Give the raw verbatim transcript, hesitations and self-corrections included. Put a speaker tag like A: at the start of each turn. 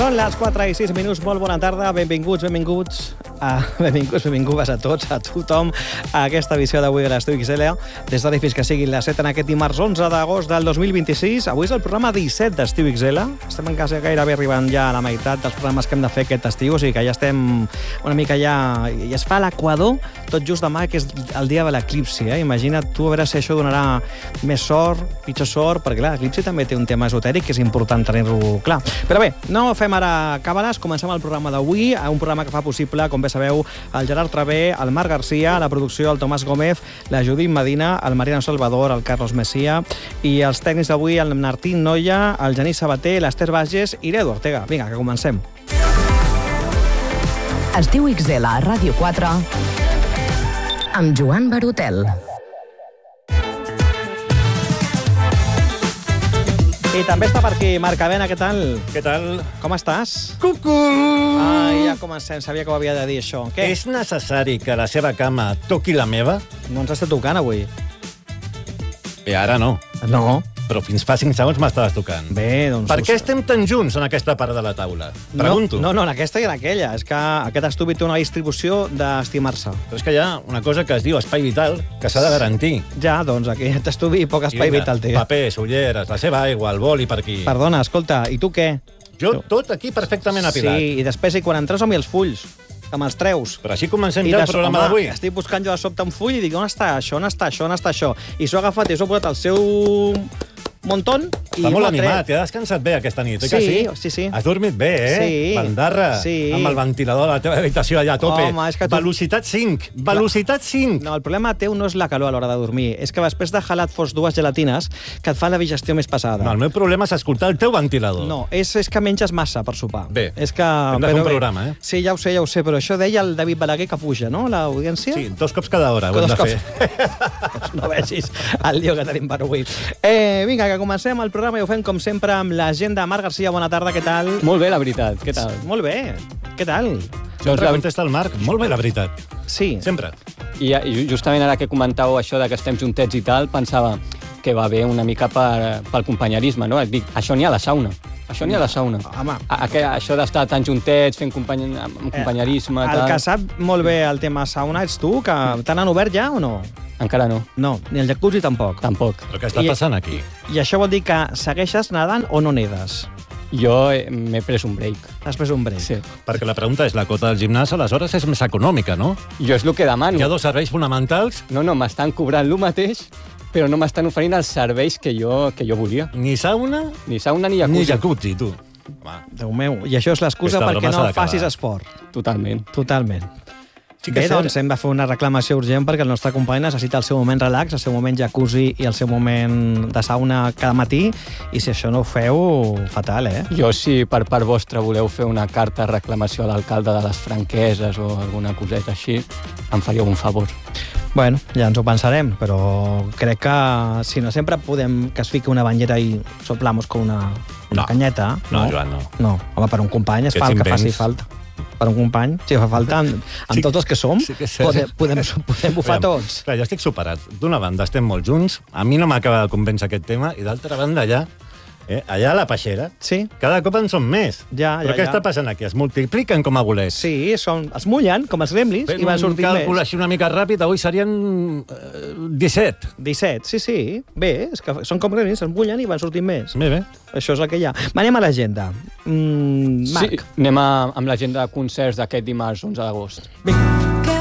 A: Són les quatre i sis minuts, molt bona tarda, benvinguts, benvinguts, a, benvinguts, benvingudes a tots, a tothom, a aquesta edició d'avui de l'Estiu X L, des d'ara fins que siguin les set en aquest dimarts onze d'agost del dos mil vint-i-sis. Avui és el programa disset d'Estiu X L, estem en casa gairebé arribant ja a la meitat dels programes que hem de fer aquest estiu, o sigui que ja estem una mica ja, ja es fa l'equador, tot just demà, que és el dia de l'eclipsi, eh? Imagina't tu, a veure si això donarà més sort, pitjor sort, perquè clar, l'eclipsi també té un tema esotèric que és important tenir-lo clar. Però bé, no fem ara càbales, comencem el programa d'avui, un programa que fa possible, com bé sabeu, el Gerard Travé, el Marc Garcia, la producció, el Tomàs Gómez, la Judit Medina, el Mariano Salvador, el Carlos Messia, i els tècnics d'avui, el Martín Noia, el Genís Sabater, l'Ester Bages i l'Edu Ortega. Vinga, que comencem.
B: Estiu X L a Ràdio quatre amb Joan Barotel.
A: I també està per aquí Marc Avena, què tal?
C: Què tal?
A: Com estàs?
C: Cucú!
A: Ai, ja comencem, sabia que ho havia de dir això. Què?
C: És necessari que la seva cama toqui la meva?
A: No ens està tocant avui.
C: Bé, ara no.
A: No.
C: Però fins fa cinc segons m'estaves tocant.
A: Bé, doncs...
C: Per què estem tan junts en aquesta part de la taula? Pregunto.
A: No, no, en aquesta i en aquella. És que aquest estudi té una distribució d'estimar-se.
C: Però és que hi ha una cosa que es diu espai vital que s'ha de garantir.
A: Ja, doncs aquest estudi poc espai vital té.
C: Papers, ulleres, la seva aigua, el boli per aquí.
A: Perdona, escolta, i tu què?
C: Jo tot aquí perfectament apilat.
A: Sí, i després i quan entres amb els fulls, que me'ls treus.
C: Però així comencem ja el programa d'avui.
A: Estic buscant jo de sobte un full i dic, on està això, on està això, on està això? I s'ho ha agafat i s'ho ha posat al seu montón.
C: Està molt animat, t'ha descansat bé aquesta nit, oi que sí?
A: Sí, sí.
C: Has dormit bé, eh?
A: Sí.
C: Bandarra,
A: sí.
C: Amb el ventilador a la teva habitació allà a tope.
A: Home, és que tu...
C: Velocitat cinc, velocitat cinc.
A: No, el problema teu no és la calor a l'hora de dormir, és que després de jalat fos dues gelatines que et fa la digestió més pesada.
C: No, el meu problema és escoltar el teu ventilador.
A: No, és, és que menges massa per sopar.
C: Bé,
A: és que...
C: hem de fer un programa, eh?
A: Sí, ja ho sé, ja ho sé, però això deia el David Balaguer que puja, no?, l'audiència?
C: Sí, dos cops cada hora ho hem de
A: cops.
C: fer.
A: No vegis el lío que tenim per avui. Eh, vinga, que comencem el programa i ho fem, com sempre, amb l'agenda. Marc Garcia, bona tarda, què tal?
D: Molt bé, la veritat, què tal?
A: Molt bé, què tal?
C: Sempre la... contesta el Marc, molt bé, la veritat.
A: Sí.
C: Sempre.
D: I, I justament ara que comentàveu això de que estem juntets i tal, pensava que va bé una mica per, pel companyerisme, no? Et dic, això n'hi ha a la sauna. Això n'hi ha a la sauna.
A: Home.
D: A, a, això d'estar tan juntets, fent company, amb companyerisme...
A: Eh, el
D: tal.
A: que sap molt bé el tema sauna ets tu, que t'han obert ja o no?
D: Encara no.
A: No, ni el jacuzzi tampoc.
D: Tampoc.
C: Però què està
A: I,
C: passant aquí?
A: I això vol dir que segueixes nedant o no nedes?
D: Jo m'he pres un break.
A: Has pres un break?
D: Sí.
C: Perquè la pregunta és, la quota del gimnàs aleshores és més econòmica, no?
D: Jo és el que demano.
C: Hi ha dos serveis fonamentals?
D: No, no, m'estan cobrant el mateix, però no m'estan oferint els serveis que jo, que jo volia.
C: Ni sauna,
D: ni sauna ni jacuzzi.
C: Ni jacuzzi, tu.
A: Home. Déu meu, i això és l'excusa perquè no facis esport.
D: Totalment.
A: Totalment.
C: Sí
A: Bé, doncs hem de fer una reclamació urgent perquè el nostre company necessita el seu moment relax, el seu moment jacuzzi i el seu moment de sauna cada matí, i si això no ho feu, fatal, eh?
D: Jo, si per part vostra voleu fer una carta de reclamació a l'alcalde de les Franqueses o alguna coseta així, em faríeu un favor.
A: Bueno, ja ens ho pensarem, però crec que si no sempre podem que es fiqui una banyera i soplamos con una, una
C: no.
A: canyeta.
C: No, no, Joan, no.
A: No, home, per un company es fa el que faci falta. Per un company, si fa falta, amb, amb sí, tots els que som, sí que podem, podem, podem bufar tots.
C: Clar, jo estic superat. D'una banda estem molt junts, a mi no m'acaba de convèncer aquest tema, i d'altra banda allà, eh, allà a la peixera,
A: sí.
C: Cada cop en són més.
A: Ja,
C: Però
A: ja,
C: què
A: ja.
C: està passant aquí? Es multipliquen com a bolets.
A: Sí, són, es mullen, com els gremlins,
C: Fent
A: i van sortir més.
C: un càlcul així una mica ràpid, avui serien eh, disset.
A: disset, sí, sí. Bé, és que són com gremlins, es mullen i van sortir més.
C: Bé, bé.
A: Això és el que hi ha. Anem a l'agenda. Mm, Marc.
D: Sí, anem a, amb l'agenda de concerts d'aquest dimarts onze d'agost.
A: Vinga.